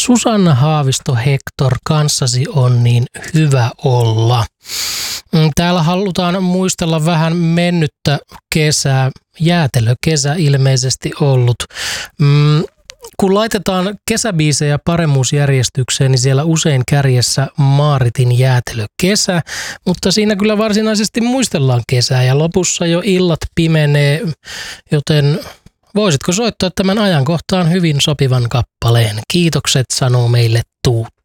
Susanna Haavisto Hector, kanssasi on niin hyvä olla. Täällä halutaan muistella vähän mennyttä kesää, jäätelökesä ilmeisesti ollut. Kun laitetaan kesäbiisejä paremmuusjärjestykseen, niin siellä usein kärjessä Maaritin jäätelökesä, mutta siinä kyllä varsinaisesti muistellaan kesää ja lopussa jo illat pimenee, joten voisitko soittaa tämän ajankohtaan hyvin sopivan kappaleen? Kiitokset, sanoo meille Tuut.